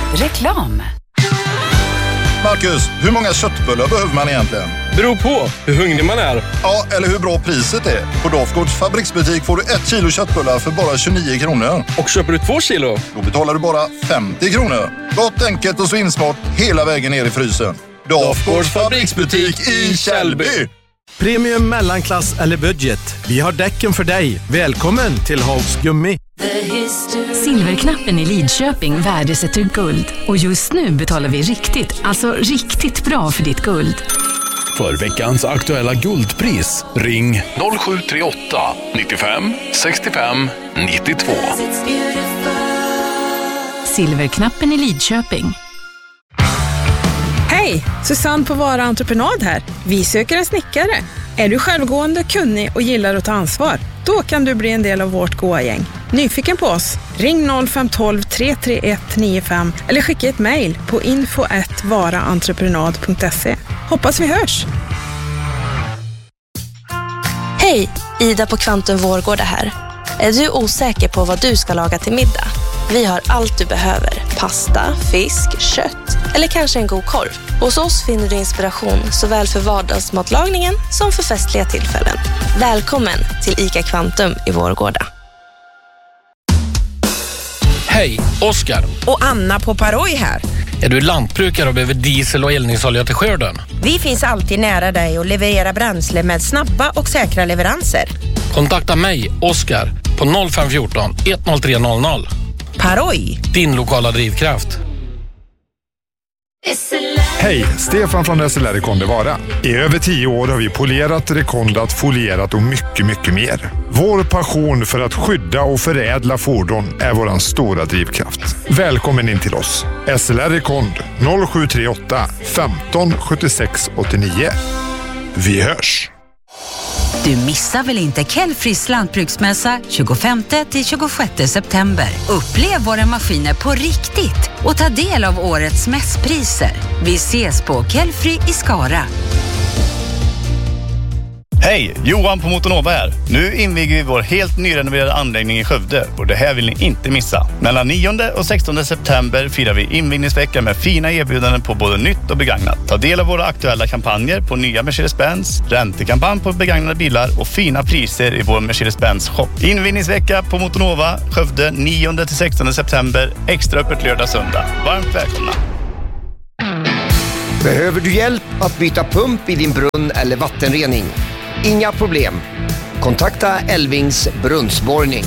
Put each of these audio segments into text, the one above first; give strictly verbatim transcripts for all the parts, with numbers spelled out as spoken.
Reklam. Marcus, hur många köttbullar behöver man egentligen? Beror på hur hungrig man är. Ja, eller hur bra priset är. På Dafgårds fabriksbutik får du ett kilo köttbullar för bara tjugonio kronor. Och köper du två kilo? Då betalar du bara femtio kronor. Gott, enkelt och svinsmart hela vägen ner i frysen. Dafgårds fabriksbutik i Källby. Premium, mellanklass eller budget. Vi har däcken för dig. Välkommen till Hags Gummi. Silverknappen i Lidköping värdesätter guld. Och just nu betalar vi riktigt, alltså riktigt bra för ditt guld. För veckans aktuella guldpris, ring noll sju tre åtta nittiofem sextiofem nittiotvå. Silverknappen i Lidköping. Hej, Susanne på Vara Entreprenad här. Vi söker en snickare. Är du självgående, kunnig och gillar att ta ansvar? Då kan du bli en del av vårt goa-gäng. Nyfiken på oss? Ring noll fem ett två tre tre ett nio fem eller skicka ett mejl på info at varaentreprenad punkt se. Hoppas vi hörs! Hej, Ida på Kvantum Vårgårda här. Är du osäker på vad du ska laga till middag? Vi har allt du behöver. Pasta, fisk, kött eller kanske en god korv. Hos oss finner du inspiration såväl för vardagsmatlagningen som för festliga tillfällen. Välkommen till ICA Kvantum i Vårgårda. Hej, Oskar. Och Anna på Paroj här. Är du lantbrukare och behöver diesel och eldningsolja till skörden? Vi finns alltid nära dig och levererar bränsle med snabba och säkra leveranser. Kontakta mig, Oskar, på noll fem ett fyra ett noll tre noll noll. Paroj. Din lokala drivkraft. Hej, Stefan från S L R Rekonde Vara. I över tio år har vi polerat, rekondat, folierat och mycket, mycket mer. Vår passion för att skydda och förädla fordon är vår stora drivkraft. Välkommen in till oss. S L R Rekond noll sju tre åtta femton sjuttiosex åttionio. Vi hörs! Du missar väl inte Kellfris lantbruksmässa tjugofemte till tjugosjätte september. Upplev våra maskiner på riktigt och ta del av årets mässpriser. Vi ses på Kellfri i Skara. Hej, Johan på Motonova här. Nu inviger vi vår helt nyrenoverade anläggning i Skövde och det här vill ni inte missa. Mellan nionde och sextonde september firar vi invigningsvecka med fina erbjudanden på både nytt och begagnat. Ta del av våra aktuella kampanjer på nya Mercedes-Benz, räntekampanj på begagnade bilar och fina priser i vår Mercedes-Benz-shop. Invigningsvecka på Motonova, Skövde nionde till sextonde september, extra öppet lördag söndag. Varmt välkomna! Behöver du hjälp att byta pump i din brunn eller vattenrening? Inga problem. Kontakta Elvings brunnsborrning.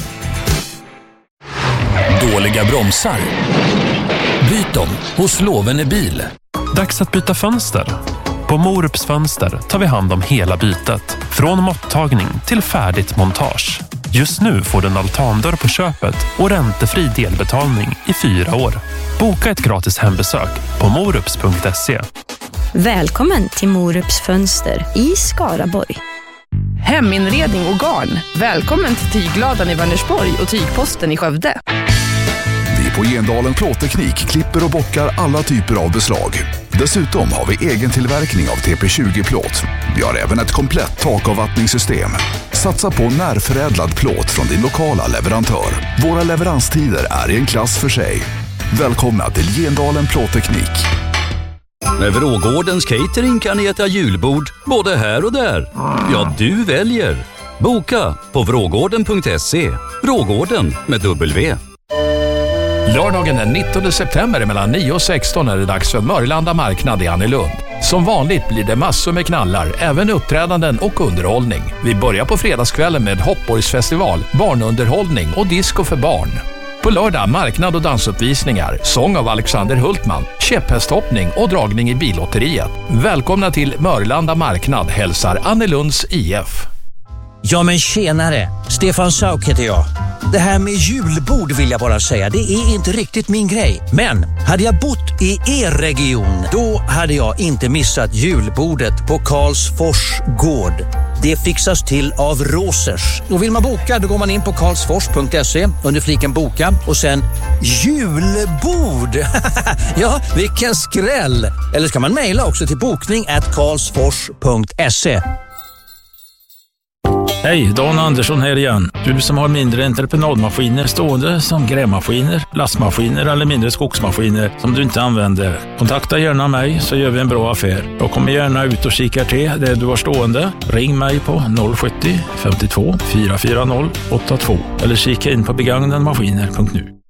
Dåliga bromsar? Byt dem hos Lovene Bil. Dags att byta fönster. På Morups Fönster tar vi hand om hela bytet. Från mottagning till färdigt montage. Just nu får du en altandörr på köpet och räntefri delbetalning i fyra år. Boka ett gratis hembesök på morups punkt se. Välkommen till Morups Fönster i Skaraborg. Heminredning och garn. Välkommen till Tygladan i Vänersborg och Tygposten i Skövde. Vi på Gendalen Plåtteknik klipper och bockar alla typer av beslag. Dessutom har vi egen tillverkning av T P tjugo-plåt. Vi har även ett komplett takavvattningssystem. Satsa på närförädlad plåt från din lokala leverantör. Våra leveranstider är i en klass för sig. Välkomna till Gendalen Plåtteknik. Med Vrågårdens catering kan ni äta julbord både här och där. Ja, du väljer. Boka på vrågården punkt se. Vrågården med W. Lördagen den nittonde september mellan nio och sexton är det dags för Mörlanda marknad i Annelund. Som vanligt blir det massor med knallar, även uppträdanden och underhållning. Vi börjar på fredagskvällen med Hoppborgsfestival, barnunderhållning och disco för barn. På lördag marknad och dansuppvisningar, sång av Alexander Hultman, käpphästhoppning och dragning i billotteriet. Välkomna till Mörlanda marknad, hälsar Annelunds I F. Ja men tjenare, Stefan Sauk heter jag. Det här med julbord vill jag bara säga, det är inte riktigt min grej. Men hade jag bott i er region, då hade jag inte missat julbordet på Karlsfors gård. Det fixas till av Rosers. Och vill man boka, då går man in på karlsfors punkt se under fliken boka och sen julbord. Ja, vilken skräll. Eller ska man mejla också till bokning at karlsfors punkt se. Hej, Dan Andersson här igen. Du som har mindre entreprenadmaskiner stående som grävmaskiner, lastmaskiner eller mindre skogsmaskiner som du inte använder. Kontakta gärna mig så gör vi en bra affär. Jag kommer gärna ut och kikar till det du har stående. Ring mig på noll sjuttio femtiotvå fyra fyra noll åtta två eller kika in på begagnade maskiner punkt nu.